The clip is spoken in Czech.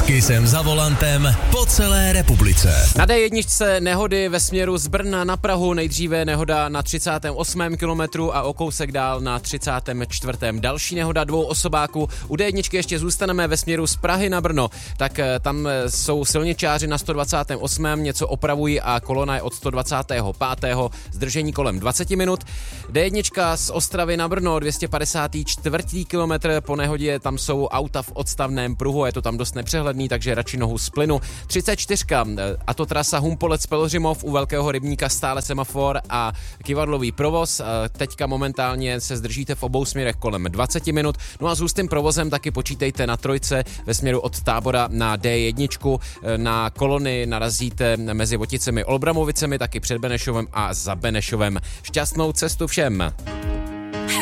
S Kissem za volantem po celé republice. Na D1 nehody ve směru z Brna na Prahu, nejdříve nehoda na 38. kilometru a o kousek dál na 34. Další nehoda 2 osobáků. U D1 ještě zůstaneme ve směru z Prahy na Brno, tak tam jsou silničáři na 128. něco opravují a kolona je od 125. zdržení kolem 20 minut. D1 z Ostravy na Brno, 254. kilometr, po nehodě tam jsou auta v odstavném pruhu, je to tam dost nepřehledný, takže radši nohu z plynu. 34. a to trasa Humpolec-Pelhřimov, u Velkého rybníka stále semafor a kyvadlový provoz. Teďka momentálně se zdržíte v obou směrech kolem 20 minut. No a s hustým provozem taky počítejte na trojce ve směru od Tábora na D1. Na kolony narazíte mezi Voticemi, Olbramovicemi, taky před Benešovem a za Benešovem. Šťastnou cestu všem!